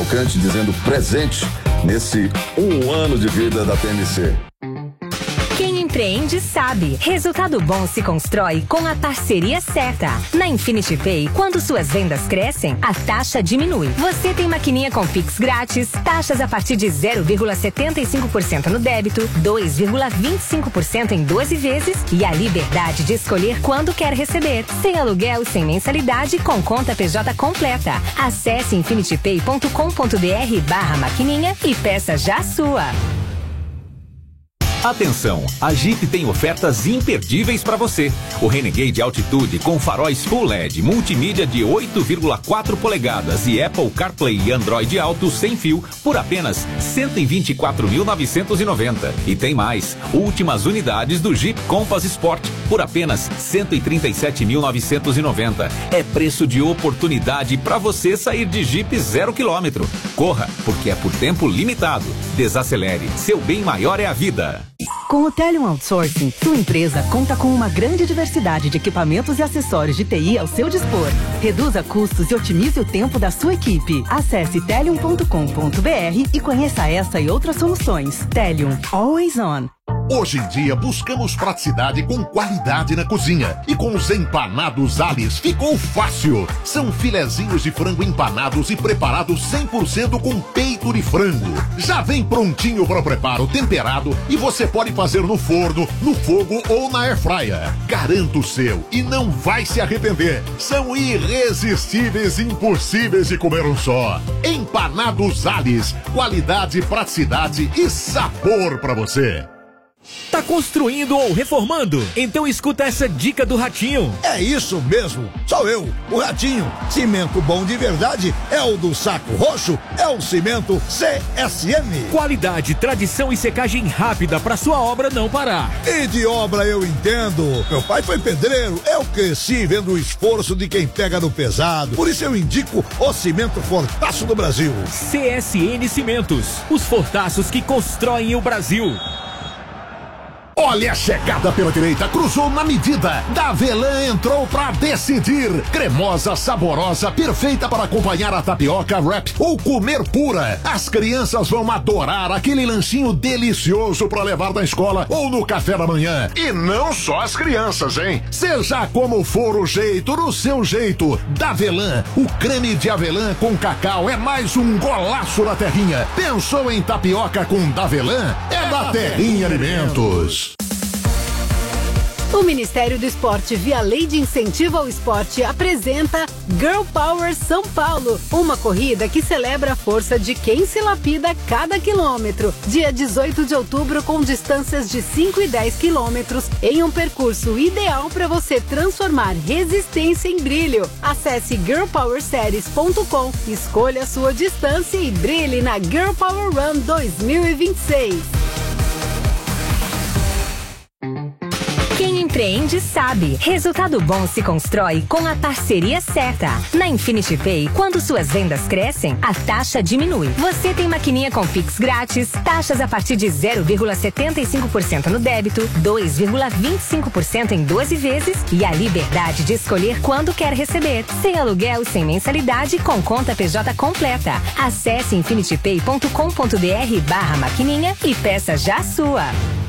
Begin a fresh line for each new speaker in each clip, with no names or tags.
Cavalcante dizendo presente nesse 1 ano de vida da TMC.
Quem empreende sabe. Resultado bom se constrói com a parceria certa. Na Infinity Pay, quando suas vendas crescem, a taxa diminui. Você tem maquininha com Pix grátis, taxas a partir de 0,75% no débito, 2,25% em 12 vezes e a liberdade de escolher quando quer receber. Sem aluguel, sem mensalidade, com conta PJ completa. Acesse infinitypay.com.br/maquininha e peça já a sua.
Atenção, a Jeep tem ofertas imperdíveis para você. O Renegade Altitude com faróis Full LED, multimídia de 8,4 polegadas e Apple CarPlay e Android Auto sem fio por apenas R$ 124.990. E tem mais, últimas unidades do Jeep Compass Sport por apenas R$ 137.990. É preço de oportunidade para você sair de Jeep 0 km. Corra, porque é por tempo limitado. Desacelere, seu bem maior é a vida.
Com o Telium Outsourcing, sua empresa conta com uma grande diversidade de equipamentos e acessórios de TI ao seu dispor. Reduza custos e otimize o tempo da sua equipe. Acesse telium.com.br e conheça essa e outras soluções. Telium, always on.
Hoje em dia buscamos praticidade com qualidade na cozinha. E com os empanados Alice ficou fácil. São filezinhos de frango empanados e preparados 100% com peito de frango. Já vem prontinho para o preparo, temperado, e você pode fazer no forno, no fogo ou na airfryer. Garanta o seu e não vai se arrepender. São irresistíveis e impossíveis de comer um só. Empanados Alice, qualidade, praticidade e sabor para você.
Tá construindo ou reformando? Então escuta essa dica do Ratinho.
É isso mesmo, sou eu, o Ratinho. Cimento bom de verdade é o do Saco Roxo, é o cimento CSN.
Qualidade, tradição e secagem rápida pra sua obra não parar.
E de obra eu entendo. Meu pai foi pedreiro, eu cresci vendo o esforço de quem pega no pesado. Por isso eu indico o cimento Fortaço do Brasil.
CSN Cimentos, os fortaços que constroem o Brasil.
Olha a chegada pela direita, cruzou na medida. Davelan entrou pra decidir. Cremosa, saborosa, perfeita para acompanhar a tapioca, wrap ou comer pura. As crianças vão adorar aquele lanchinho delicioso para levar da escola ou no café da manhã. E não só as crianças, hein? Seja como for o jeito, no seu jeito. Davelan, o creme de avelã com cacau é mais um golaço da terrinha. Pensou em tapioca com Davelan? É da Terrinha Alimentos.
O Ministério do Esporte, via Lei de Incentivo ao Esporte, apresenta Girl Power São Paulo, uma corrida que celebra a força de quem se lapida a cada quilômetro. Dia 18 de outubro, com distâncias de 5 e 10 quilômetros, em um percurso ideal para você transformar resistência em brilho. Acesse girlpowerseries.com, escolha a sua distância e brilhe na Girl Power Run 2026.
Quem empreende sabe. Resultado bom se constrói com a parceria certa. Na Infinity Pay, quando suas vendas crescem, a taxa diminui. Você tem maquininha com Pix grátis, taxas a partir de 0,75% no débito, 2,25% em 12 vezes e a liberdade de escolher quando quer receber. Sem aluguel, sem mensalidade, com conta PJ completa. Acesse infinitypay.com.br/maquininha e peça já a sua.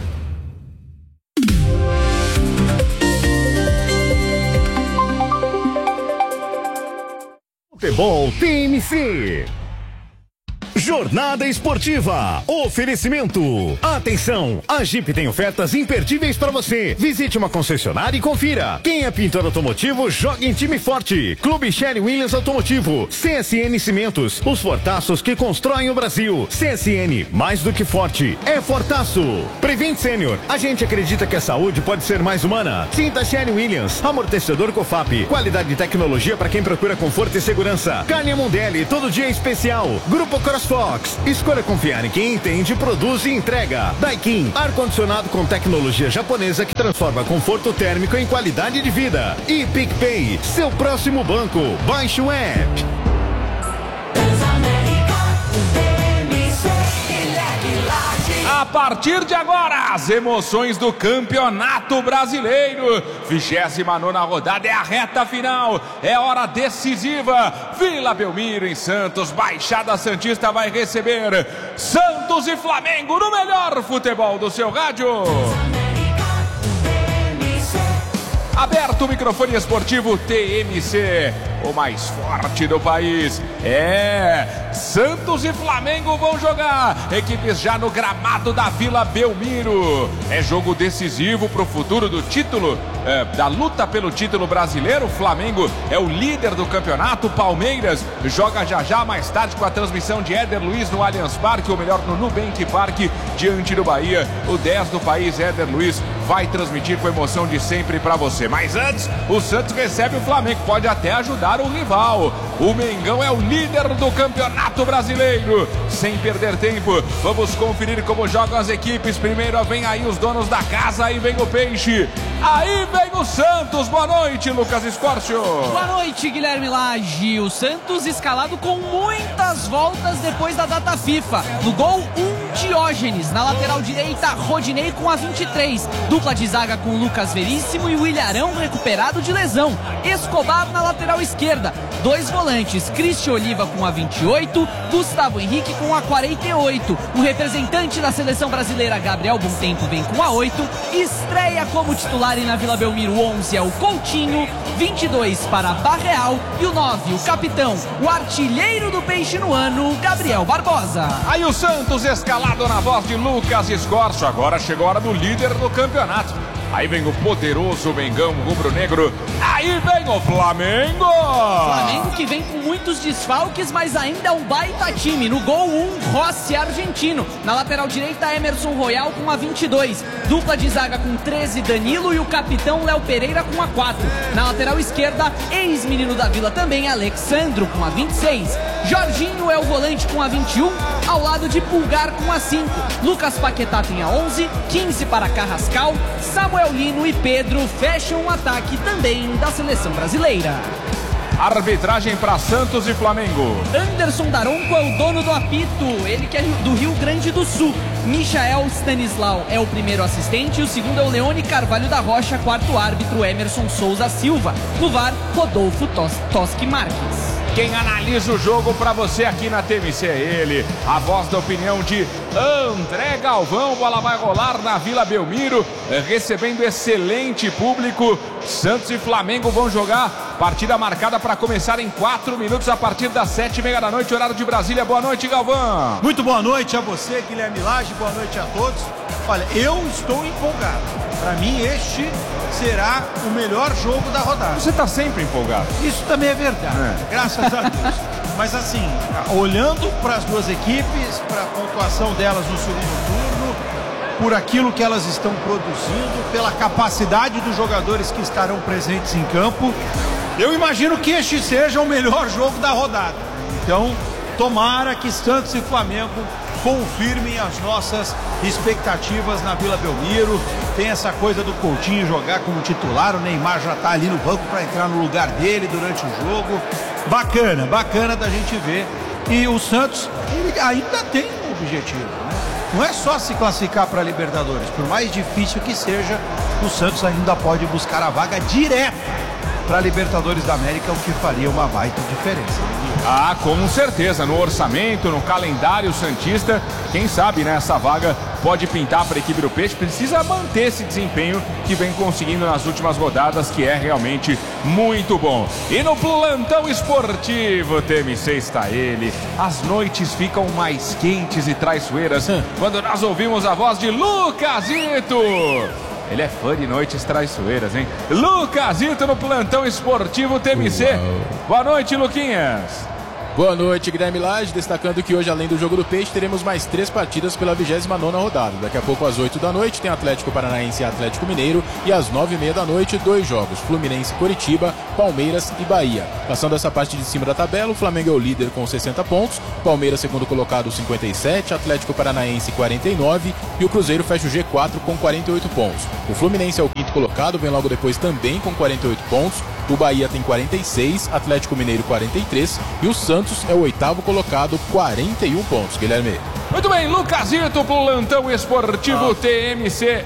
Futebol TMC. Jornada Esportiva. Oferecimento. Atenção, a Jeep tem ofertas imperdíveis para você. Visite uma concessionária e confira. Quem é pintor automotivo, joga em time forte. Clube Sherry Williams Automotivo. CSN Cimentos, os fortaços que constroem o Brasil. CSN, mais do que forte, é fortaço. Prevent Senior, a gente acredita que a saúde pode ser mais humana. Sinta Sherry Williams, amortecedor Cofap. Qualidade e tecnologia para quem procura conforto e segurança. Carne Mondelli, todo dia é especial. Grupo CrossFox, escolha confiar em quem entende, produz e entrega. Daikin, ar-condicionado com tecnologia japonesa que transforma conforto térmico em qualidade de vida. E PicPay, seu próximo banco. Baixe o app.
partir de agora, as emoções do Campeonato Brasileiro. 29ª rodada, é a reta final, é hora decisiva. Vila Belmiro em Santos, Baixada Santista vai receber Santos e Flamengo no melhor futebol do seu rádio. Aberto o microfone esportivo TMC, o mais forte do país. Santos e Flamengo vão jogar, equipes já no gramado da Vila Belmiro. É jogo decisivo para o futuro do título, da luta pelo título brasileiro. O Flamengo é o líder do campeonato. Palmeiras joga já mais tarde com a transmissão de Éder Luiz no Allianz Parque, ou melhor, no Nubank Parque, diante do Bahia. O 10 do país, Éder Luiz, vai transmitir com emoção de sempre para você. Mas antes, o Santos recebe o Flamengo, pode até ajudar o rival. O Mengão é o líder do Campeonato Brasileiro. Sem perder tempo, vamos conferir como jogam as equipes. Primeiro vem aí os donos da casa, aí vem o Peixe, aí vem o Santos. Boa noite, Lucas Escórcio.
Boa noite, Guilherme Lage. O Santos escalado com muitas voltas depois da data FIFA. No gol, Diógenes. Na lateral direita, Rodinei com a 23. Dupla de zaga com Lucas Veríssimo e o Ilharão recuperado de lesão. Escobar na lateral esquerda. Dois volantes, Cristian Oliva com a 28, Gustavo Henrique com a 48. O representante da seleção brasileira, Gabriel Bontempo, vem com a 8. Estreia como titular e na Vila Belmiro 11 é o Coutinho, 22 para Barreal e o 9, o capitão, o artilheiro do Peixe no ano, Gabriel Barbosa.
Aí o Santos escalado na voz de Lucas Escorço. Agora chegou a hora do líder do campeonato. Aí vem o poderoso Mengão rubro-negro. Aí vem o Flamengo.
Flamengo que vem com muitos desfalques, mas ainda é um baita time. No gol, Rossi argentino. Na lateral direita, Emerson Royal com a 22. Dupla de zaga com 13, Danilo e o capitão Léo Pereira com a 4. Na lateral esquerda, ex-menino da Vila também, Alexandro com a 26. Jorginho é o volante com a 21, ao lado de Pulgar com a 5. Lucas Paquetá tem a 11, 15 para Carrascal, Samuel Lino e Pedro fecham o ataque também da seleção brasileira.
Arbitragem para Santos e Flamengo.
Anderson Daronco é o dono do apito, ele que é do Rio Grande do Sul. Michael Stanislau é o primeiro assistente e o segundo é o Leone Carvalho da Rocha, quarto árbitro Emerson Souza Silva. No VAR, Rodolfo Toschi Marques.
Quem analisa o jogo para você aqui na TMC é ele, a voz da opinião de André Galvão. Bola vai rolar na Vila Belmiro, recebendo excelente público. Santos e Flamengo vão jogar, partida marcada para começar em 4 minutos a partir das 7h30 da noite, horário de Brasília. Boa noite, Galvão.
Muito boa noite a você, Guilherme Lage, boa noite a todos. Olha, eu estou empolgado. Para mim, este será o melhor jogo da rodada.
Você está sempre empolgado.
Isso também é verdade, graças a Deus. Mas assim, olhando para as duas equipes, para a pontuação delas no segundo turno, por aquilo que elas estão produzindo, pela capacidade dos jogadores que estarão presentes em campo, eu imagino que este seja o melhor jogo da rodada. Então, tomara que Santos e Flamengo confirmem as nossas expectativas na Vila Belmiro. Tem essa coisa do Coutinho jogar como titular, o Neymar já está ali no banco para entrar no lugar dele durante o jogo. Bacana, bacana da gente ver. E o Santos, ele ainda tem um objetivo, né? Não é só se classificar para a Libertadores, por mais difícil que seja, o Santos ainda pode buscar a vaga direta para a Libertadores da América, o que faria uma baita diferença.
Ah, com certeza, no orçamento, no calendário santista, quem sabe, né, essa vaga pode pintar para a equipe do Peixe. Precisa manter esse desempenho que vem conseguindo nas últimas rodadas, que é realmente muito bom. E no plantão esportivo TMC está ele. As noites ficam mais quentes e traiçoeiras quando nós ouvimos a voz de Lucasito. Ele é fã de noites traiçoeiras, hein? Lucasito no plantão esportivo TMC. Boa noite, Luquinhas.
Boa noite, Guilherme Lage, destacando que hoje, além do jogo do Peixe, teremos mais 3 partidas pela 29ª rodada. Daqui a pouco, às 8 da noite, tem Atlético Paranaense e Atlético Mineiro, e às 9h30 da noite, 2 jogos, Fluminense, Coritiba, Palmeiras e Bahia. Passando essa parte de cima da tabela, o Flamengo é o líder com 60 pontos, Palmeiras segundo colocado 57, Atlético Paranaense 49 e o Cruzeiro fecha o G4 com 48 pontos. O Fluminense é o quinto colocado, vem logo depois também com 48 pontos. O Bahia tem 46, Atlético Mineiro 43 e o Santos é o 8º colocado, 41 pontos, Guilherme.
Muito bem, Lucasito, plantão esportivo TMC.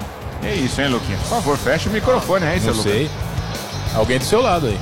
É isso, hein, Luquinha? Por favor, fecha o microfone aí, seu Lucas.
Não sei. Alguém do seu lado aí.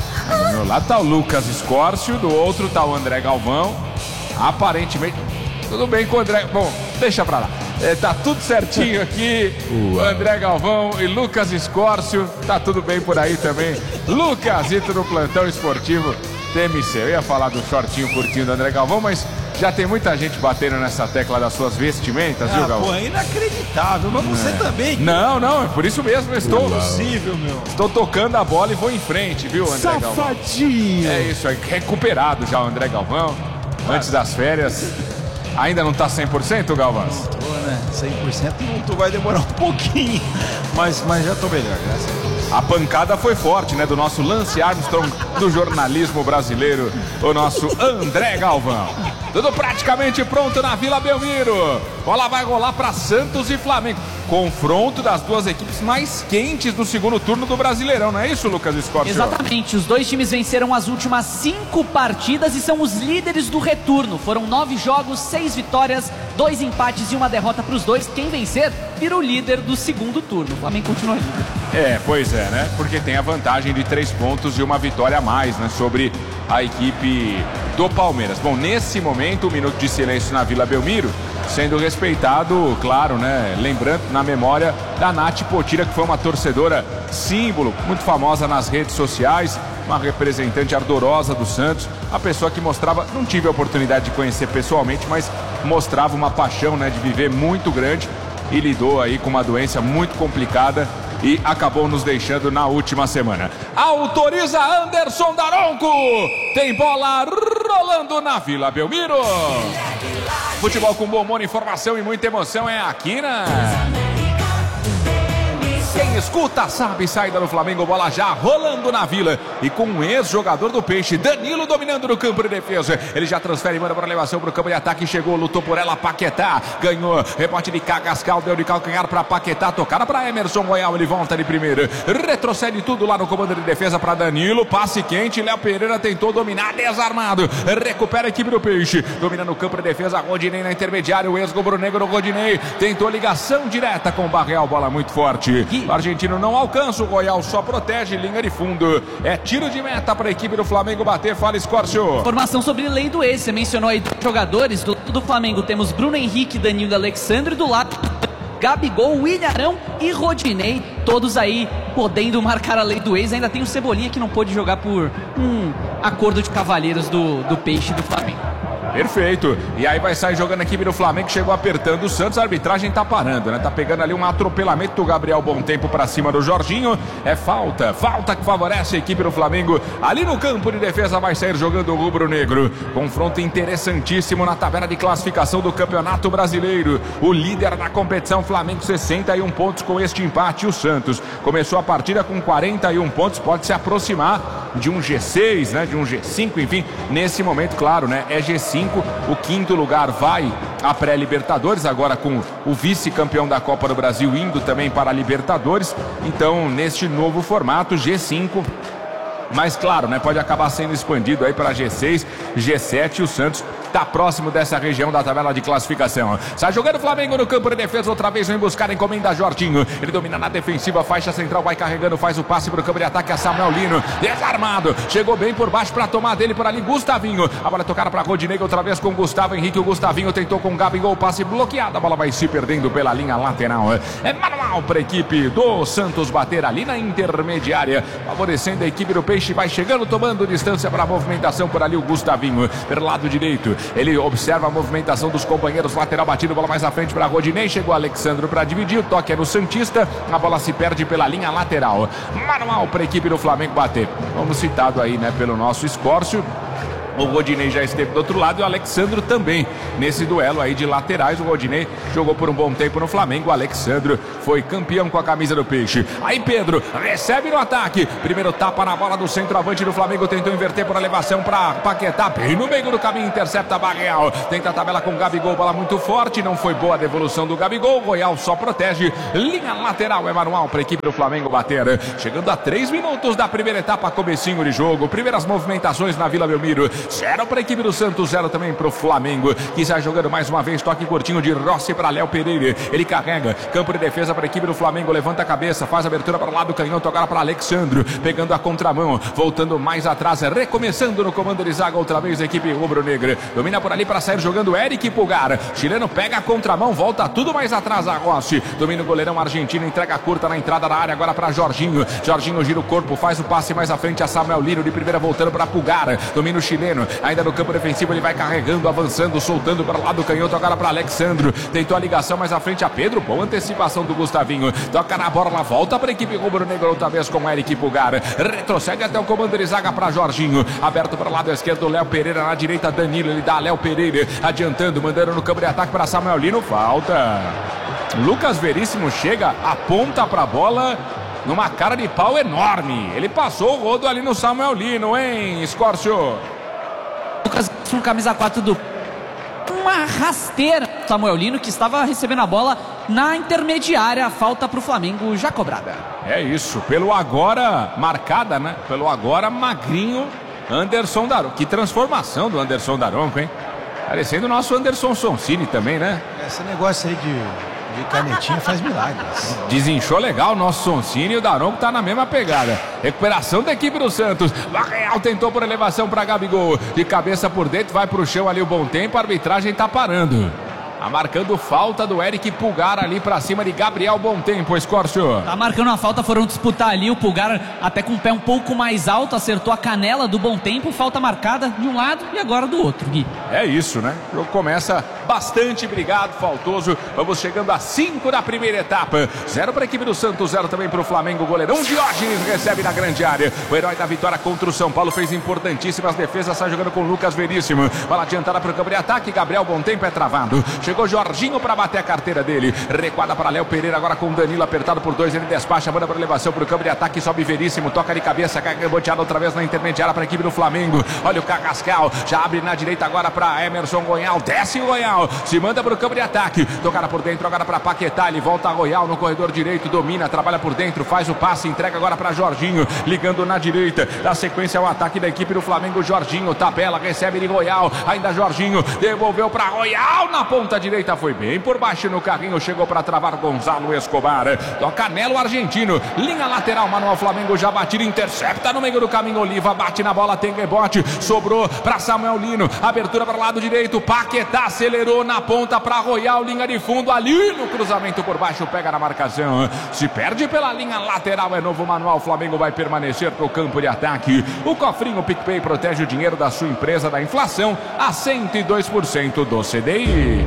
Do meu lado tá o Lucas Escórcio, do outro tá o André Galvão. Aparentemente, tudo bem com o André. Bom, deixa pra lá. Tá tudo certinho aqui. André Galvão e Lucas Escórcio. Tá tudo bem por aí também. Lucasito no plantão esportivo TMC. Eu ia falar do shortinho curtinho do André Galvão, mas já tem muita gente batendo nessa tecla das suas vestimentas, viu, Galvão?
Pô, é inacreditável, mas você também.
Não, é por isso mesmo. Eu estou.
Não é possível, meu.
Estou tocando a bola e vou em frente, viu, André Galvão?
Safadinho.
É isso aí, recuperado já o André Galvão. Antes das férias. Ainda não tá 100%, Galvão?
Tô, né? 100% não, vai demorar um pouquinho. Mas já tô melhor, graças a Deus.
A pancada foi forte, né? Do nosso Lance Armstrong do jornalismo brasileiro, o nosso André Galvão. Tudo praticamente pronto na Vila Belmiro. Bola vai rolar para Santos e Flamengo. Confronto das duas equipes mais quentes do segundo turno do Brasileirão, não é isso, Lucas Escórcio?
Exatamente, os dois times venceram as últimas 5 partidas e são os líderes do retorno. Foram 9 jogos, 6 vitórias, 2 empates e 1 derrota para os dois. Quem vencer vira o líder do segundo turno. O Flamengo continua líder.
Pois é, né? Porque tem a vantagem de 3 pontos e uma vitória a mais, né? Sobre a equipe do Palmeiras. Bom, nesse momento, um minuto de silêncio na Vila Belmiro, sendo respeitado, claro, né? Lembrando na memória da Nath Potira, que foi uma torcedora símbolo, muito famosa nas redes sociais, uma representante ardorosa do Santos, a pessoa que mostrava, não tive a oportunidade de conhecer pessoalmente, mas mostrava uma paixão, né? De viver muito grande e lidou aí com uma doença muito complicada e acabou nos deixando na última semana. Autoriza Anderson Daronco. Tem bola rolando na Vila Belmiro. Futebol com bom humor, informação e muita emoção é aqui na... Quem escuta sabe, saída do Flamengo, bola já rolando na Vila e com um ex-jogador do Peixe, Danilo dominando no campo de defesa. Ele já transfere, manda para elevação para o campo de ataque, chegou, lutou por ela, Paquetá, ganhou, rebote de Cagascal, deu de calcanhar para Paquetá, tocada para Emerson Royal, ele volta de primeira, retrocede tudo lá no comando de defesa para Danilo, passe quente, Léo Pereira tentou dominar, desarmado, recupera a equipe do Peixe, domina no campo de defesa, Rodinei na intermediária, o ex-rubro-negro Rodinei, tentou ligação direta com o Barreal, bola muito forte. O argentino não alcança, o Royal só protege, linha de fundo. É tiro de meta para a equipe do Flamengo bater, fala Escórcio.
Informação sobre lei do ex, você mencionou aí dos jogadores do Flamengo, temos Bruno Henrique, Danilo e Alexandre, do lado Gabigol, William Arão e Rodinei, todos aí podendo marcar a lei do ex. Ainda tem o Cebolinha que não pôde jogar por um acordo de cavalheiros do Peixe do Flamengo.
Perfeito. E aí vai sair jogando a equipe do Flamengo, que chegou apertando o Santos. A arbitragem tá parando, né? Tá pegando ali um atropelamento do Gabriel Bom Tempo pra cima do Jorginho. É falta que favorece a equipe do Flamengo. Ali no campo de defesa vai sair jogando o rubro-negro. Confronto interessantíssimo na tabela de classificação do Campeonato Brasileiro. O líder da competição, Flamengo, 61 pontos com este empate. O Santos começou a partida com 41 pontos, pode se aproximar de um G6, né? De um G5, enfim. Nesse momento, claro, né? É G5. O quinto lugar vai à pré-Libertadores, agora com o vice-campeão da Copa do Brasil indo também para a Libertadores. Então, neste novo formato, G5, mas claro, né, pode acabar sendo expandido aí para G6, G7 e o Santos está próximo dessa região da tabela de classificação. Sai jogando o Flamengo no campo de defesa, outra vez vem buscar a encomenda Jorginho. Ele domina na defensiva, faixa central, vai carregando, faz o passe para o campo de ataque a Samuel Lino, desarmado, chegou bem por baixo para tomar dele por ali, Gustavinho. A bola tocada para Rodinei, outra vez com o Gustavo Henrique. O Gustavinho tentou com o Gabigol, passe bloqueado, a bola vai se perdendo pela linha lateral. É manual para a equipe do Santos bater ali na intermediária, favorecendo a equipe do Peixe. Vai chegando, tomando distância para a movimentação por ali o Gustavinho, pelo lado direito. Ele observa a movimentação dos companheiros, lateral batido, bola mais à frente para Rodinei, chegou Alexandre para dividir, o toque é no Santista, a bola se perde pela linha lateral. Manual para a equipe do Flamengo bater. Vamos citado aí, né, pelo nosso Escórcio. O Rodinei já esteve do outro lado e o Alexandro também nesse duelo aí de laterais. O Rodinei jogou por um bom tempo no Flamengo. O Alexandro foi campeão com a camisa do Peixe. Aí Pedro recebe no ataque. Primeiro tapa na bola do centroavante do Flamengo. Tentou inverter por elevação para Paquetá. Bem no meio do caminho, intercepta Barreal. Tenta a tabela com o Gabigol. Bola muito forte. Não foi boa a devolução do Gabigol. O Royal só protege. Linha lateral é manual para a equipe do Flamengo bater. Chegando a 3 minutos da primeira etapa, comecinho de jogo. Primeiras movimentações na Vila Belmiro. 0 para a equipe do Santos, 0 também para o Flamengo, que está jogando mais uma vez. Toque curtinho de Rossi para Léo Pereira. Ele carrega, campo de defesa para a equipe do Flamengo. Levanta a cabeça, faz a abertura para o lado canhoto. Agora para Alexandro, pegando a contramão, voltando mais atrás, recomeçando no comando de zaga outra vez a equipe rubro-negra. Domina por ali para sair jogando Eric Pulgar. Chileno pega a contramão, volta tudo mais atrás a Rossi. Domina o goleirão argentino, entrega curta na entrada da área. Agora para Jorginho. Jorginho gira o corpo, faz o passe mais à frente a Samuel Lino. De primeira voltando para Pulgar. Domina o chileno. Ainda no campo defensivo ele vai carregando, avançando, soltando para o lado canhoto, agora para Alexandro. Tentou a ligação mais à frente a Pedro. Boa antecipação do Gustavinho. Toca na bola, volta para a equipe rubro-negra outra vez com Eric Pulgar. Retrocede até o comando de zaga para Jorginho. Aberto para o lado esquerdo, Léo Pereira. Na direita, Danilo. Ele dá a Léo Pereira. Adiantando, mandando no campo de ataque para Samuel Lino. Falta. Lucas Veríssimo chega, aponta para a bola. Numa cara de pau enorme. Ele passou o rodo ali no Samuel Lino, hein, Escórcio?
Lucas com camisa 4 do... Uma rasteira. Samuel Lino, que estava recebendo a bola na intermediária. A falta para o Flamengo já cobrada.
É isso. Pelo agora marcada, né? Pelo agora magrinho Anderson Daronco. Que transformação do Anderson Daronco, hein? Parecendo o nosso Anderson Sonsini também, né?
Esse negócio aí de canetinha faz milagres.
Desinchou legal o nosso Sonsini e o Daronco tá na mesma pegada. Recuperação da equipe do Santos. Barreal tentou por elevação para Gabigol. De cabeça por dentro, vai pro chão ali o bom tempo. A arbitragem tá parando. Tá marcando falta do Eric Pulgar ali pra cima de Gabriel Bom Tempo, Escórcio.
Tá marcando a falta, foram disputar ali. O Pulgar até com o pé um pouco mais alto, acertou a canela do Bom Tempo. Falta marcada de um lado e agora do outro, Gui.
É isso, né? O jogo começa bastante brigado, faltoso. Vamos chegando a 5 da primeira etapa. 0 para a equipe do Santos, 0 também para o Flamengo. O goleirão Diógenes recebe na grande área. O herói da vitória contra o São Paulo fez importantíssimas defesas. Está jogando com o Lucas Veríssimo. Bola adiantada para o campo de ataque. Gabriel Bom Tempo é travado. Chegou Jorginho para bater a carteira dele. Recuada para Léo Pereira agora com o Danilo apertado por 2. Ele despacha, manda para elevação para o campo de ataque. Sobe Veríssimo, toca de cabeça, carga boteada outra vez na intermediária para a equipe do Flamengo. Olha o Carrascal, já abre na direita agora para Emerson Royal. Desce o Royal, se manda para o campo de ataque. Tocada por dentro agora para Paquetá. Ele volta a Royal no corredor direito, domina, trabalha por dentro, faz o passe, entrega agora para Jorginho, ligando na direita. Da sequência ao ataque da equipe do Flamengo. Jorginho, tabela, recebe de Royal. Ainda Jorginho, devolveu para Royal na ponta direita. Foi bem por baixo no carrinho, chegou para travar Gonzalo Escobar. Toca Nelo argentino, linha lateral, Manuel Flamengo já batido, intercepta no meio do caminho. Oliva bate na bola, tem rebote, sobrou para Samuel Lino, abertura para o lado direito. Paquetá acelerou na ponta para Royal, linha de fundo ali no cruzamento por baixo, pega na marcação, se perde pela linha lateral. É novo Manuel Flamengo, vai permanecer pro campo de ataque. O cofrinho PicPay protege o dinheiro da sua empresa da inflação a 102% do CDI.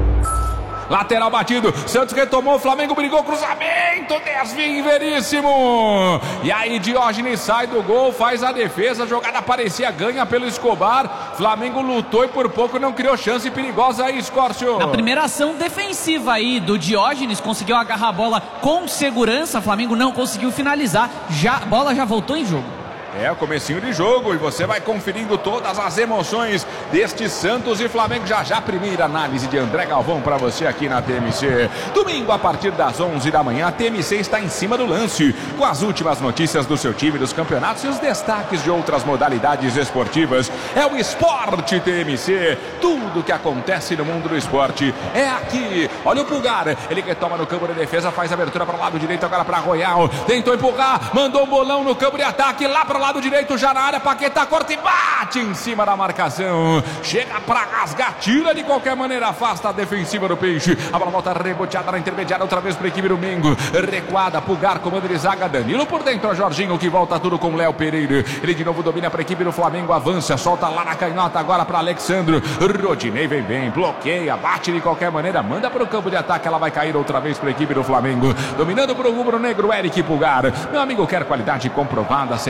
Lateral batido, Santos retomou, Flamengo brigou, cruzamento, desvio Veríssimo. E aí Diógenes sai do gol, faz a defesa, a jogada parecia ganha pelo Escobar. Flamengo lutou e por pouco não criou chance perigosa aí, Escórcio.
Na primeira ação defensiva aí do Diógenes, conseguiu agarrar a bola com segurança, Flamengo não conseguiu finalizar, a bola já voltou em jogo.
É o comecinho de jogo e você vai conferindo todas as emoções deste Santos e Flamengo. Já primeira análise de André Galvão para você aqui na TMC. Domingo a partir das 11 da manhã, a TMC está em cima do lance com as últimas notícias do seu time, dos campeonatos e os destaques de outras modalidades esportivas. É o Esporte TMC. Tudo que acontece no mundo do esporte é aqui. Olha o Pulgar, ele retoma no campo de defesa, faz a abertura para o lado direito agora para Royal. Tentou empurrar, mandou um bolão no campo de ataque lá para o lado direito, já na área, Paquetá corta e bate em cima da marcação, chega para rasgar, tira de qualquer maneira, afasta a defensiva do Peixe, a bola volta reboteada na intermediária, outra vez para a equipe do Mengo, recuada, Pulgar, comando de zaga, Danilo por dentro, a Jorginho que volta tudo com Léo Pereira, ele de novo domina para a equipe do Flamengo, avança, solta lá na canhota agora para Alexandro, Rodinei vem bem, bloqueia, bate de qualquer maneira, manda para o campo de ataque, ela vai cair outra vez para a equipe do Flamengo, dominando para o rubro-negro, Eric Pulgar, meu amigo, quer qualidade comprovada, secagem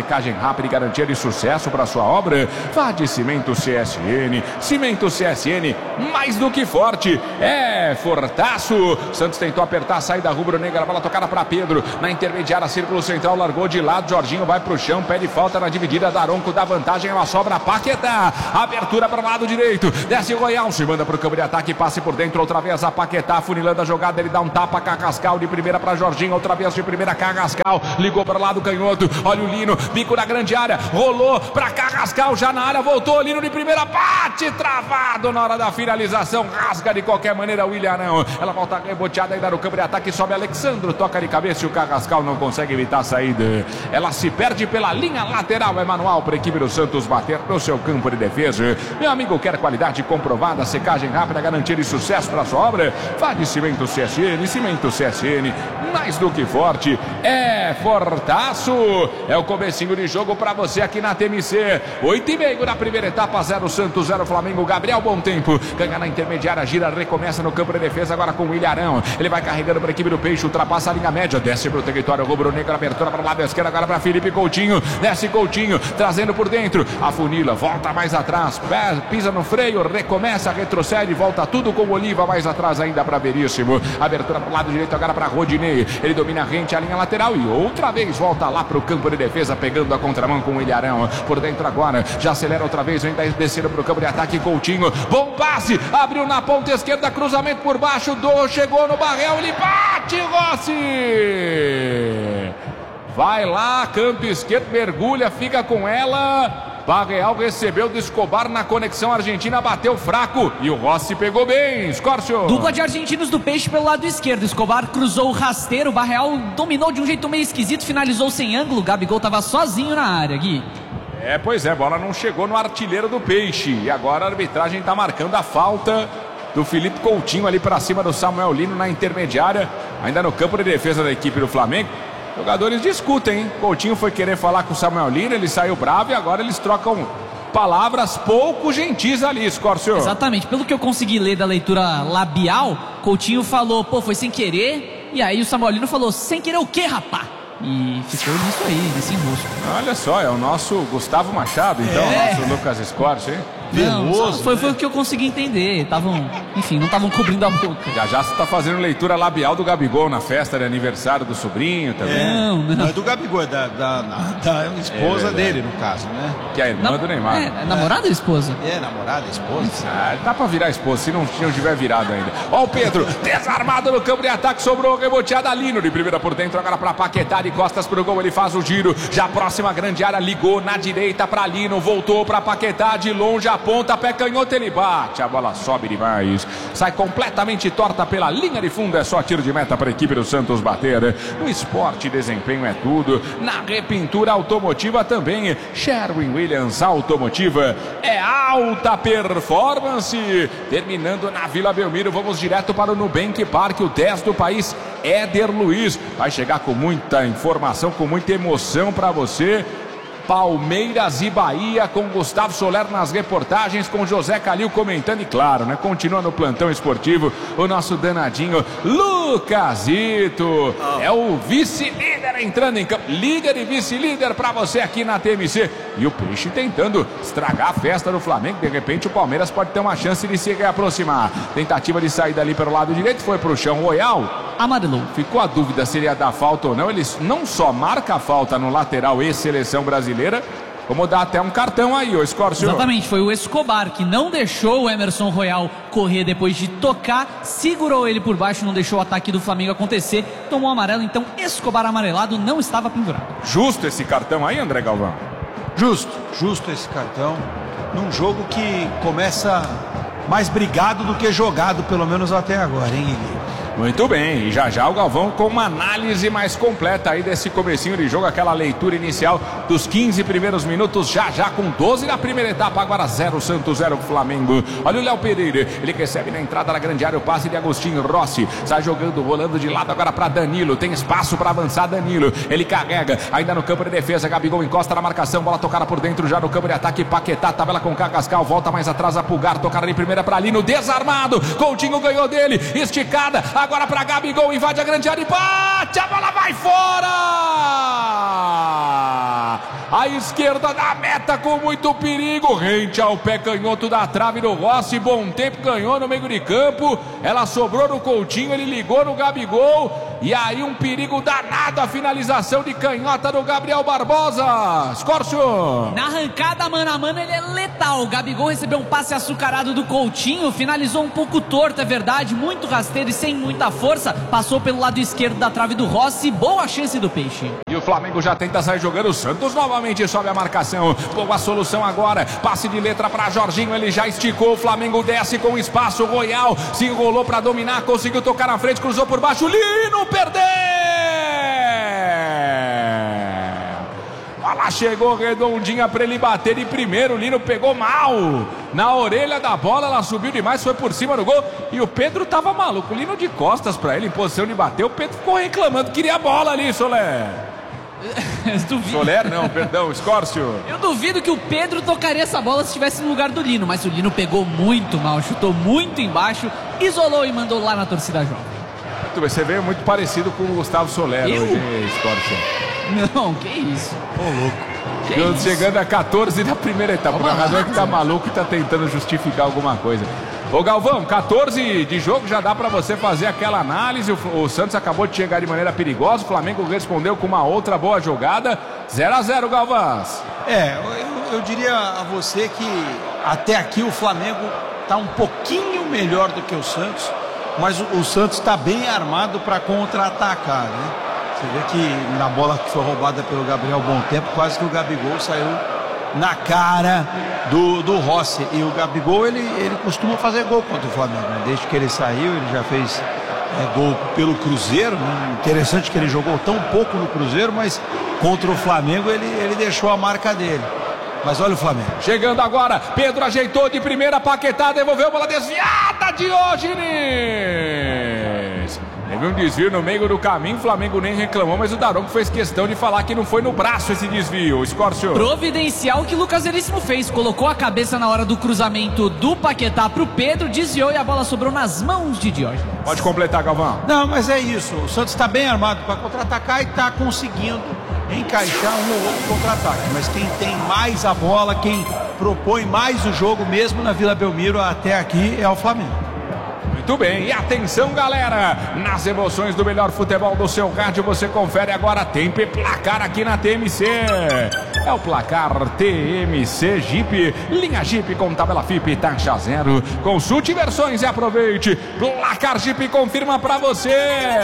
rápida e garantia de sucesso para sua obra? Vá de Cimento CSN. Cimento CSN, mais do que forte, é fortaço. Santos tentou apertar a saída rubro-negra, a bola tocada para Pedro, na intermediária, círculo central, largou de lado, Jorginho vai pro chão, pede falta na dividida, Daronco dá vantagem, ela sobra, Paquetá, abertura para o lado direito, desce o Royal, se manda pro campo de ataque, passe por dentro, outra vez a Paquetá, funilando a jogada, ele dá um tapa, Carrascal de primeira para Jorginho, outra vez de primeira, Carrascal, ligou para o lado canhoto, olha o Lino, bico na grande área, rolou para Carrascal, já na área, voltou, Lino de primeira, bate, travado na hora da finalização, rasga de qualquer maneira o Ilharão, ela volta reboteada ainda no campo de ataque, sobe Alexandro, toca de cabeça e o Carrascal não consegue evitar a saída, ela se perde pela linha lateral, é manual para a equipe do Santos bater no seu campo de defesa. Meu amigo, quer qualidade comprovada, secagem rápida, garantia de sucesso para sua obra? Vá de Cimento CSN, Cimento CSN, mais do que forte, é fortaço. É o comecinho de jogo para você aqui na TMC. 8:30 na primeira etapa, 0 Santos, 0 Flamengo. Gabriel Bom Tempo ganha na intermediária, gira, recomeça no campo de defesa agora com o Ilharão. Ele vai carregando para a equipe do Peixe, ultrapassa a linha média, desce para o território rubro-negro, abertura para o lado esquerdo agora para Felipe Coutinho, desce Coutinho, trazendo por dentro, afunila, volta mais atrás, pisa no freio, recomeça, retrocede, volta tudo com o Oliva mais atrás ainda para Veríssimo, abertura para o lado direito agora para Rodinei, ele domina a rente, a linha lateral e outra vez volta lá para o campo de defesa, pegando a contramão com o Ilharão, por dentro agora, já acelera outra vez, ainda descendo para o campo de ataque, Coutinho, bom passe, abriu na ponta esquerda, cruzamento por baixo, chegou no Barrel, ele bate, Rossi! Vai lá, canto esquerdo, mergulha, fica com ela. Barreal recebeu do Escobar na conexão argentina, bateu fraco e o Rossi pegou bem. Escórcio.
Dupla de argentinos do Peixe pelo lado esquerdo. Escobar cruzou o rasteiro, o Barreal dominou de um jeito meio esquisito, finalizou sem ângulo. O Gabigol estava sozinho na área, Gui.
Pois é, bola não chegou no artilheiro do Peixe. E agora a arbitragem está marcando a falta do Felipe Coutinho ali para cima do Samuel Lino na intermediária, ainda no campo de defesa da equipe do Flamengo. Jogadores discutem, hein? Coutinho foi querer falar com o Samuel Lino, ele saiu bravo e agora eles trocam palavras pouco gentis ali, Escórcio.
Exatamente, pelo que eu consegui ler da leitura labial, Coutinho falou, pô, foi sem querer, e aí o Samuel Lino falou, sem querer o quê, rapá? E ficou nisso aí, nesse enrosco.
Olha só, é o nosso Gustavo Machado, então, o nosso Lucas Escórcio, hein?
Veloso, foi o que eu consegui entender. Enfim, não estavam cobrindo a boca.
Já você tá fazendo leitura labial do Gabigol na festa de aniversário do sobrinho também.
Não é do Gabigol, é da esposa dele, no caso, né?
Que é a irmã do Neymar.
É namorada ou esposa?
É, namorada, esposa.
Dá pra virar esposa, se não tiver virado ainda. Ó o Pedro, desarmado no campo de ataque, sobrou reboteada, Lino de primeira por dentro, agora pra Paquetá, de costas pro gol, ele faz o giro, já próxima grande área, ligou na direita pra Lino, voltou pra Paquetá, de longe a ponta, pé canhoto, ele bate, a bola sobe demais, sai completamente torta pela linha de fundo, é só tiro de meta para a equipe do Santos bater. No esporte, desempenho é tudo, na repintura automotiva também, Sherwin-Williams Automotiva é alta performance. Terminando na Vila Belmiro, vamos direto para o Nubank Park, o 10 do país, Éder Luiz, vai chegar com muita informação, com muita emoção para você. Palmeiras e Bahia, com Gustavo Soler nas reportagens, com José Calil comentando e claro, né, continua no plantão esportivo o nosso danadinho Lucasito, é o vice-líder entrando em campo, líder e vice-líder para você aqui na TMC, e o Peixe tentando estragar a festa do Flamengo, de repente o Palmeiras pode ter uma chance de se reaproximar, tentativa de saída ali pelo lado direito, foi pro chão, Royal
amarelou,
ficou a dúvida se ele ia dar falta ou não, ele não só marca a falta no lateral e seleção brasileira, como dá até um cartão aí, ô Escórcio.
Exatamente, foi o Escobar que não deixou o Emerson Royal correr depois de tocar, segurou ele por baixo, não deixou o ataque do Flamengo acontecer, tomou amarelo, então Escobar amarelado, não estava pendurado.
Justo esse cartão aí, André Galvão?
Justo esse cartão, num jogo que começa mais brigado do que jogado, pelo menos até agora, hein, Guilherme?
Muito bem, e já o Galvão com uma análise mais completa aí desse comecinho de jogo, aquela leitura inicial dos 15 primeiros minutos, já com 12 na primeira etapa, agora 0 Santos, 0 Flamengo. Olha o Léo Pereira, ele recebe na entrada da grande área o passe de Agostinho Rossi, sai jogando, rolando de lado agora para Danilo, tem espaço para avançar Danilo, ele carrega, ainda no campo de defesa, Gabigol encosta na marcação, bola tocada por dentro já no campo de ataque, Paquetá, tabela com Carrascal, volta mais atrás a Pulgar, tocar de primeira para Lino, desarmado, Coutinho ganhou dele, esticada, agora para Gabigol, invade a grande área e bate, a bola vai fora! à esquerda da meta com muito perigo, rente ao pé canhoto da trave do Rossi, bom tempo, ganhou no meio de campo, ela sobrou no Coutinho, ele ligou no Gabigol, e aí um perigo danado, a finalização de canhota do Gabriel Barbosa. Escórcio!
Na arrancada mano a mano ele é letal, o Gabigol recebeu um passe açucarado do Coutinho, finalizou um pouco torto, é verdade, muito rasteiro e sem muita força, passou pelo lado esquerdo da trave do Rossi, boa chance do Peixe.
E o Flamengo já tenta sair jogando, o Santos novamente sobe a marcação, boa solução agora, passe de letra para Jorginho, ele já esticou, o Flamengo desce com espaço, Royal se enrolou para dominar, conseguiu tocar na frente, cruzou por baixo, Lino perdeu! Ela chegou redondinha para ele bater de primeiro, o Lino pegou mal na orelha da bola, ela subiu demais, foi por cima do gol e o Pedro tava maluco, o Lino de costas para ele em posição de bater, o Pedro ficou reclamando, queria a bola ali, Soler. Soler não, perdão, Escórcio.
Eu duvido que o Pedro tocaria essa bola se estivesse no lugar do Lino, mas o Lino pegou muito mal, chutou muito embaixo, isolou e mandou lá na torcida jovem.
Você veio muito parecido com o Gustavo Soler hoje, Escórcio.
Não, que isso?
Ô, louco.
Chegando a 14 da primeira etapa. O narrador que tá maluco e tá tentando justificar alguma coisa. Ô Galvão, 14 de jogo já dá pra você fazer aquela análise. O Santos acabou de chegar de maneira perigosa. O Flamengo respondeu com uma outra boa jogada. 0-0, Galvãs.
Eu diria a você que até aqui o Flamengo tá um pouquinho melhor do que o Santos. Mas o Santos está bem armado para contra-atacar, né? Você vê que na bola que foi roubada pelo Gabriel Bom Tempo, quase que o Gabigol saiu na cara do Rossi. E o Gabigol, ele costuma fazer gol contra o Flamengo, né? Desde que ele saiu, ele já fez gol pelo Cruzeiro, né? Interessante que ele jogou tão pouco no Cruzeiro, mas contra o Flamengo ele deixou a marca dele. Mas olha o Flamengo.
Chegando agora, Pedro ajeitou de primeira, Paquetá devolveu, bola desviada, Diógenes. Teve um desvio no meio do caminho, o Flamengo nem reclamou, mas o Daronco fez questão de falar que não foi no braço esse desvio. Escórcio.
Providencial que Lucas Veríssimo fez, colocou a cabeça na hora do cruzamento do Paquetá pro Pedro, desviou e a bola sobrou nas mãos de Diógenes.
Pode completar, Galvão.
Não, mas é isso, o Santos está bem armado para contra-atacar e está conseguindo encaixar um ou outro contra-ataque, mas quem tem mais a bola, quem propõe mais o jogo mesmo na Vila Belmiro até aqui é o Flamengo.
Muito bem, e atenção galera, nas emoções do melhor futebol do seu rádio, você confere agora, tem placar aqui na TMC. É o placar TMC Jeep, linha Jeep com tabela FIP, taxa zero. Consulte versões e aproveite. Placar Jeep confirma pra você.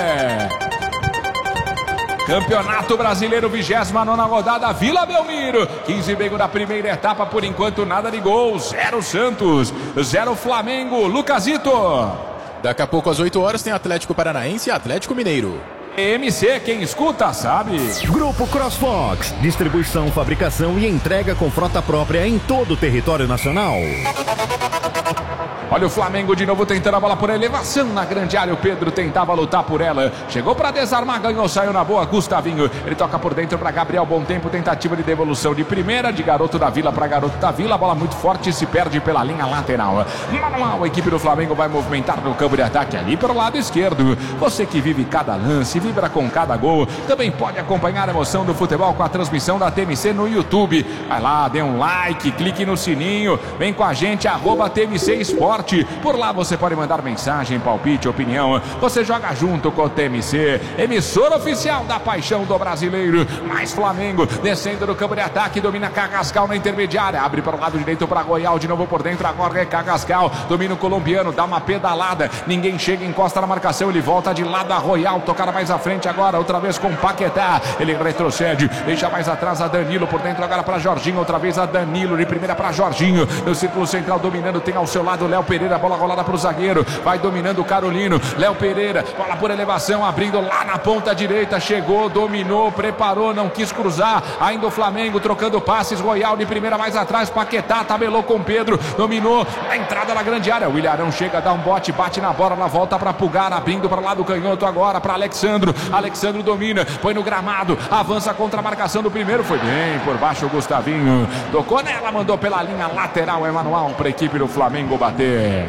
Campeonato Brasileiro, 29ª rodada, Vila Belmiro. 15 da primeira etapa, por enquanto nada de gol. 0 Santos, 0 Flamengo. Lucasito.
Daqui a pouco às 8 horas tem Atlético Paranaense e Atlético Mineiro.
MC, quem escuta sabe.
Grupo CrossFox, distribuição, fabricação e entrega com frota própria em todo o território nacional.
Olha o Flamengo de novo tentando a bola por elevação na grande área. O Pedro tentava lutar por ela. Chegou para desarmar, ganhou, saiu na boa. Gustavinho, ele toca por dentro para Gabriel. Bom tempo, tentativa de devolução de primeira. De garoto da Vila para garoto da Vila. A bola muito forte, se perde pela linha lateral. A equipe do Flamengo vai movimentar no campo de ataque ali pelo lado esquerdo. Você que vive cada lance, vibra com cada gol, também pode acompanhar a emoção do futebol com a transmissão da TMC no YouTube. Vai lá, dê um like, clique no sininho. Vem com a gente, @TMC Esporte. Por lá você pode mandar mensagem, palpite, opinião. Você joga junto com o TMC, emissora oficial da paixão do brasileiro. Mais Flamengo, descendo do campo de ataque, domina Carrascal na intermediária, abre para o lado direito para Royal, de novo por dentro, agora é Carrascal, domina o colombiano, dá uma pedalada, ninguém chega, encosta na marcação, ele volta de lado a Royal, tocar mais à frente agora, outra vez com Paquetá, ele retrocede, deixa mais atrás a Danilo, por dentro agora para Jorginho, outra vez a Danilo, de primeira para Jorginho, no círculo central dominando, tem ao seu lado Léo Pereira, bola rolada para o zagueiro, vai dominando o Carolino, Léo Pereira, bola por elevação, abrindo lá na ponta direita, chegou, dominou, preparou, não quis cruzar, ainda o Flamengo trocando passes, Royal de primeira mais atrás, Paquetá tabelou com Pedro, dominou, a entrada na grande área, o Ilharão chega, dá um bote, bate na bola, ela volta para Pulgar, abrindo para lá do canhoto agora, para Alexandro domina, põe no gramado, avança contra a marcação do primeiro, foi bem, por baixo o Gustavinho, tocou nela, mandou pela linha lateral, é manual para a equipe do Flamengo bater.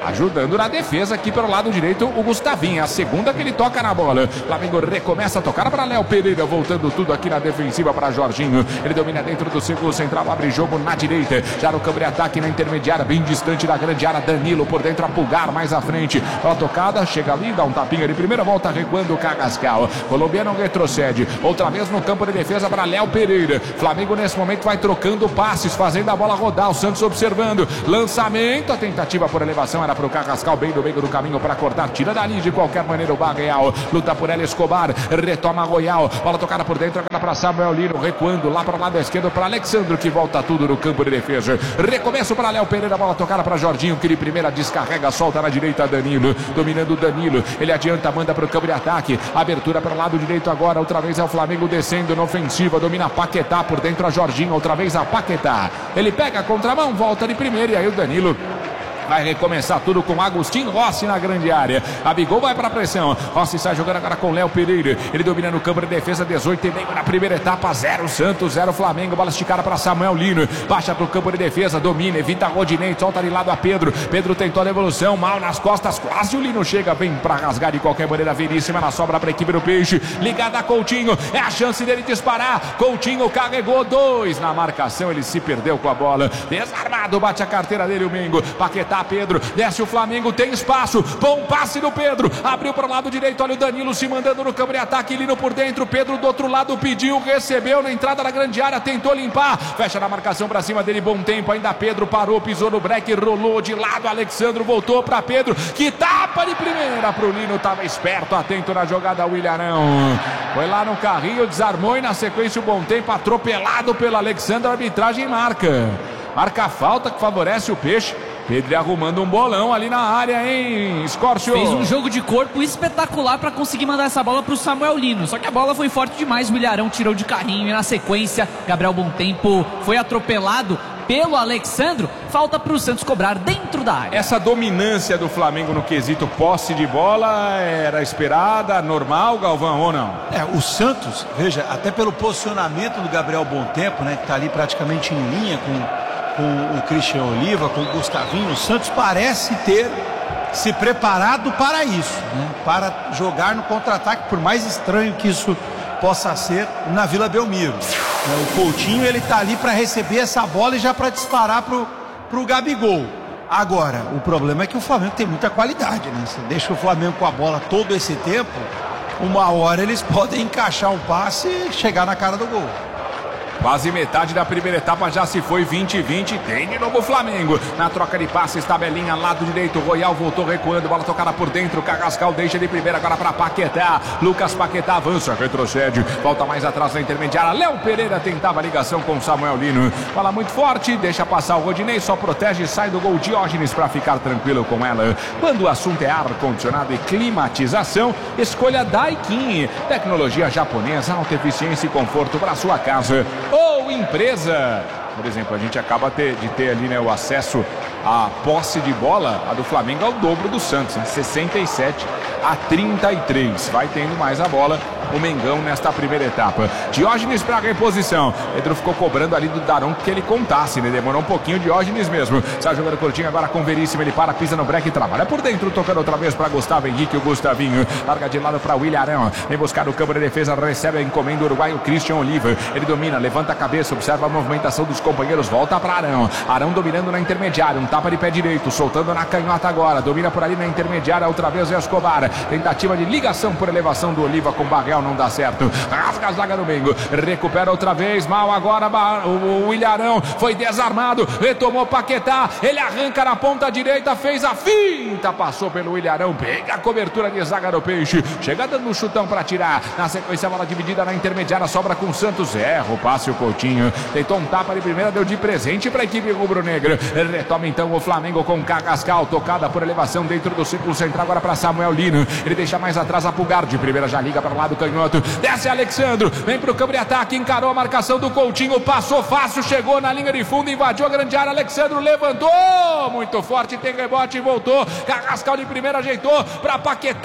ajudando na defesa aqui pelo lado direito o Gustavinho. A segunda que ele toca na bola. Flamengo recomeça a tocar para Léo Pereira, voltando tudo aqui na defensiva para Jorginho. Ele domina dentro do círculo central, abre jogo na direita. Já no campo de ataque na intermediária, bem distante da grande área. Danilo por dentro a Pulgar mais à frente. Pela tocada, chega ali, dá um tapinha de primeira, volta recuando o Carrascal. Colombiano retrocede. Outra vez no campo de defesa para Léo Pereira. Flamengo nesse momento vai trocando passes, fazendo a bola rodar. O Santos observando. Lançamento, a tentativa por elevação era para o Carrascal, bem no meio do caminho para cortar. Tira dali de qualquer maneira o Barreal. Luta por ela Escobar. Retoma Royal. Bola tocada por dentro agora para Samuel Lino. Recuando lá para o lado esquerdo para Alexandre, que volta tudo no campo de defesa. Recomeço para Léo Pereira. Bola tocada para Jorginho, que de primeira descarrega, solta na direita Danilo. Dominando Danilo. Ele adianta, manda para o campo de ataque. Abertura para o lado direito agora. Outra vez é o Flamengo descendo na ofensiva. Domina Paquetá por dentro a Jorginho. Outra vez a Paquetá. Ele pega a contramão, volta de primeira e aí o Danilo vai recomeçar tudo com Agostinho Rossi na grande área. Gabigol vai para a pressão. Rossi sai jogando agora com Léo Pereira. Ele domina no campo de defesa, 18,5 na primeira etapa. 0 Santos, 0 Flamengo. Bola esticada para Samuel Lino. Baixa para o campo de defesa, domina, evita Rodinei. Solta de lado a Pedro. Pedro tentou a devolução, mal nas costas. Quase o Lino chega, vem para rasgar de qualquer maneira. Veríssima na sobra para a equipe do Peixe. Ligada a Coutinho. É a chance dele disparar. Coutinho carregou 2 na marcação. Ele se perdeu com a bola. Desarmado, bate a carteira dele o Mengo. Paquetá. Pedro, desce o Flamengo, tem espaço, bom passe do Pedro, abriu para o lado direito, olha o Danilo se mandando no campo de ataque, Lino por dentro, Pedro do outro lado pediu, recebeu na entrada da grande área, tentou limpar, fecha na marcação para cima dele, bom tempo, ainda Pedro parou, pisou no break, rolou de lado, Alexandre voltou para Pedro, que tapa de primeira pro Lino, estava esperto, atento na jogada o Ilharão, foi lá no carrinho, desarmou e na sequência o bom tempo, atropelado pelo Alexandre, a arbitragem marca a falta que favorece o Peixe. Pedro arrumando um bolão ali na área, hein, Escórcio?
Fez um jogo de corpo espetacular para conseguir mandar essa bola para o Samuel Lino. Só que a bola foi forte demais, o Ilharão tirou de carrinho e na sequência, Gabriel Bontempo foi atropelado pelo Alexandro. Falta para o Santos cobrar dentro da área.
Essa dominância do Flamengo no quesito posse de bola era esperada, normal, Galvão, ou não?
O Santos, veja, até pelo posicionamento do Gabriel Bontempo, né, que está ali praticamente em linha com o Christian Oliva, com o Gustavinho, o Santos parece ter se preparado para isso, né? Para jogar no contra-ataque, por mais estranho que isso possa ser na Vila Belmiro. O Coutinho, ele tá ali para receber essa bola e já para disparar pro Gabigol. Agora, o problema é que o Flamengo tem muita qualidade, né? Você deixa o Flamengo com a bola todo esse tempo, uma hora eles podem encaixar um passe e chegar na cara do gol.
Quase metade da primeira etapa já se foi, 20-20, tem de novo o Flamengo. Na troca de passes, tabelinha, lado direito, Royal voltou recuando, bola tocada por dentro, Carrascal deixa de primeira agora para Paquetá. Lucas Paquetá avança, retrocede, volta mais atrás na intermediária. Léo Pereira tentava a ligação com Samuel Lino. Bola muito forte, deixa passar o Rodinei, só protege e sai do gol Diógenes para ficar tranquilo com ela. Quando o assunto é ar-condicionado e climatização, escolha Daikin. Tecnologia japonesa, alta eficiência e conforto para sua casa ou empresa. Por exemplo, a gente acaba de ter ali, né, o acesso à posse de bola, a do Flamengo é o dobro do Santos, né? 67-33. Vai tendo mais a bola o Mengão nesta primeira etapa. Diógenes para reposição. Pedro ficou cobrando ali do Daron que ele contasse, né? Demorou um pouquinho, Diógenes mesmo. Sai jogando curtinho agora com Veríssimo. Ele para, pisa no break e trabalha por dentro, tocando outra vez para Gustavo Henrique, o Gustavinho. Larga de lado para o Ilharão. Vem buscar o campo de defesa, recebe a encomenda do uruguaio Christian Oliva. Ele domina, levanta a cabeça, observa a movimentação dos companheiros, volta para Arão. Arão dominando na intermediária, um tapa de pé direito, soltando na canhota agora. Domina por ali na intermediária, outra vez é Escobar. Tentativa de ligação por elevação do Oliva com Barreal, não dá certo. Rasga a zaga do Mengo. Recupera outra vez. Mal agora o Ilharão. Foi desarmado. Retomou Paquetá. Ele arranca na ponta direita. Fez a finta. Passou pelo Ilharão. Pega a cobertura de zaga do Peixe. Chega dando um chutão para tirar. Na sequência, a bola dividida na intermediária. Sobra com o Santos. Erra o passe o Coutinho. Tentou um tapa de primeira. Deu de presente para a equipe rubro-negra. Retoma então o Flamengo com Carrascal. Tocada por elevação dentro do círculo central. Agora para Samuel Lino. Ele deixa mais atrás a Pulgar. De primeira já liga para o lado canhoto. Desce Alexandre, vem pro campo de ataque, encarou a marcação do Coutinho, passou fácil, chegou na linha de fundo, invadiu a grande área, Alexandre levantou, muito forte, tem rebote e voltou, Carrascal de primeira ajeitou pra Paquetá na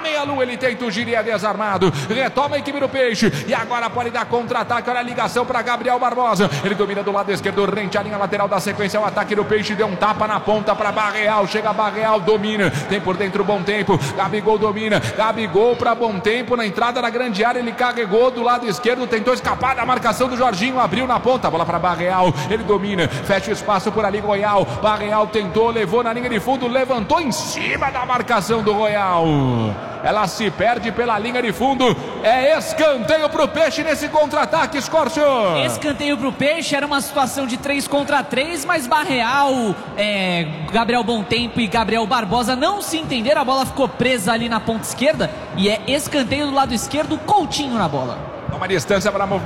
meia-lua, ele tenta o giro e é desarmado. Retoma a equipe do Peixe. E agora pode dar contra-ataque. Olha a ligação para Gabriel Barbosa. Ele domina do lado esquerdo, rente a linha lateral da sequência. O ataque do Peixe deu um tapa na ponta para Barreal. Chega Barreal, domina. Tem por dentro Bom Tempo. Gabigol domina. Gabigol para Bom Tempo. Na entrada da grande área, ele carregou do lado esquerdo. Tentou escapar da marcação do Jorginho. Abriu na ponta. Bola para Barreal. Ele domina. Fecha o espaço por ali, Royal. Barreal tentou, levou na linha de fundo. Levantou em cima da marcação do Royal. Ela se perde pela linha de fundo. É escanteio pro Peixe nesse contra-ataque, Escórcio.
Escanteio pro Peixe, era uma situação de 3 contra 3, mas Barreal, Gabriel Bom Tempo e Gabriel Barbosa não se entenderam. A bola ficou presa ali na ponta esquerda e é escanteio do lado esquerdo, Coutinho na bola.
Uma distância para a movimentação.